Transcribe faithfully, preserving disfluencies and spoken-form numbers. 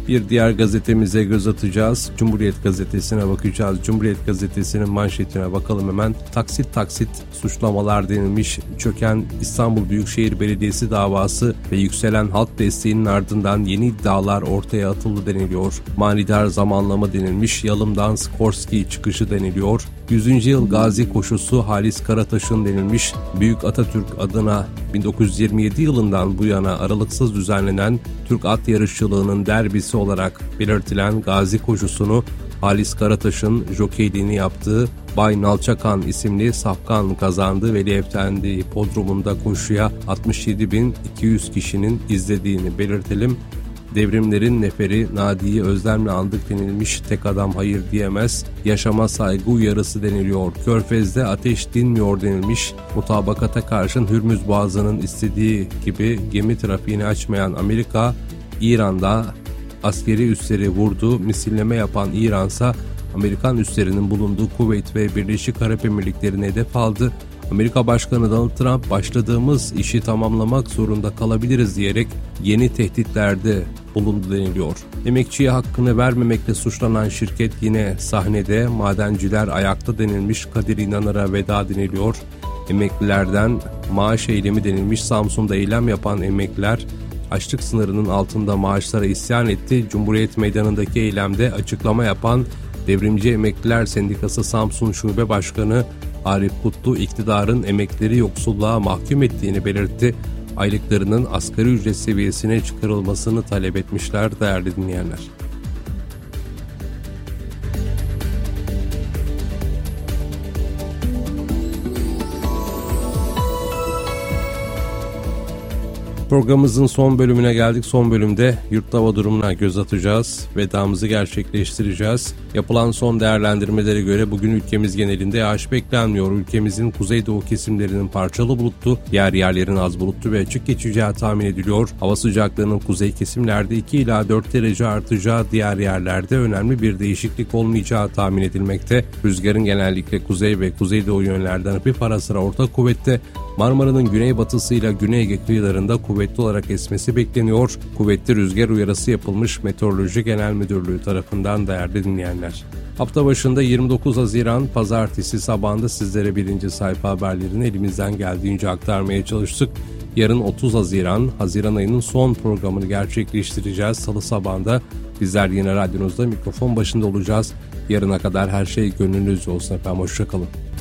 Bir diğer gazetemize göz atacağız. Cumhuriyet Gazetesi'ne bakacağız. Cumhuriyet Gazetesi'nin manşetine bakalım hemen. Taksit taksit suçlamalar denilmiş. Çöken İstanbul Büyükşehir Belediyesi davası ve yükselen halk desteğinin ardından yeni iddialar ortaya atıldı deniliyor. Manidar zamanlama denilmiş. Yalım'dan Skorsky çıkışı deniliyor. yüzüncü yıl Gazi koşusu Halis Karataş'ın denilmiş. Büyük Atatürk adına bin dokuz yüz yirmi yedi yılından bu yana aralıksız düzenlenen Türk at yarışçılığının derbisi olarak belirtilen Gazi koşusunu Halis Karataş'ın jokeyliğini yaptığı Bay Nalçakan isimli safkan kazandı. Veli Efendi hipodromunda koşuya altmış yedi bin iki yüz kişinin izlediğini belirtelim. Devrimlerin neferi Nadi'yi özlemle andık denilmiş. Tek adam hayır diyemez. Yaşama saygı uyarısı deniliyor. Körfez'de ateş dinmiyor denilmiş. Mutabakata karşın Hürmüz Boğazı'nın istediği gibi gemi trafiğini açmayan Amerika, İran'da askeri üsleri vurdu. Misilleme yapan İran'sa Amerikan üslerinin bulunduğu Kuveyt ve Birleşik Arap Emirlikleri'ne hedef aldı. Amerika Başkanı Donald Trump başladığımız işi tamamlamak zorunda kalabiliriz diyerek yeni tehditlerde bulundu deniliyor. Emekçiye hakkını vermemekle suçlanan şirket yine sahnede. Madenciler ayakta denilmiş. Kadir İnanır'a veda deniliyor. Emeklilerden maaş eylemi denilmiş. Samsun'da eylem yapan emekliler açlık sınırının altında maaşlara isyan etti. Cumhuriyet Meydanı'ndaki eylemde açıklama yapan Devrimci Emekliler Sendikası Samsun Şube Başkanı Arif Kutlu, iktidarın emeklileri yoksulluğa mahkum ettiğini belirtti. Aylıklarının asgari ücret seviyesine çıkarılmasını talep etmişler değerli dinleyenler. Programımızın son bölümüne geldik. Son bölümde yurt hava durumuna göz atacağız. Vedamızı gerçekleştireceğiz. Yapılan son değerlendirmelere göre bugün ülkemiz genelinde yağış beklenmiyor. Ülkemizin kuzeydoğu kesimlerinin parçalı bulutlu, diğer yerlerin az bulutlu ve açık geçeceği tahmin ediliyor. Hava sıcaklığının kuzey kesimlerde iki ila dört derece artacağı, diğer yerlerde önemli bir değişiklik olmayacağı tahmin edilmekte. Rüzgarın genellikle kuzey ve kuzeydoğu yönlerden hafif ara sıra orta kuvvette, Marmara'nın güneybatısıyla Güney Ege kıyılarında kuvvetli olarak esmesi bekleniyor. Kuvvetli rüzgar uyarısı yapılmış Meteoroloji Genel Müdürlüğü tarafından değerli dinleyenler. Hafta başında yirmi dokuz Haziran Pazartesi sabahında sizlere birinci sayfa haberlerini elimizden geldiğince aktarmaya çalıştık. Yarın otuz Haziran, Haziran ayının son programını gerçekleştireceğiz. Salı sabahında bizler yine radyonuzda mikrofon başında olacağız. Yarına kadar her şey gönlünüzce olsun efendim. Hoşça kalın.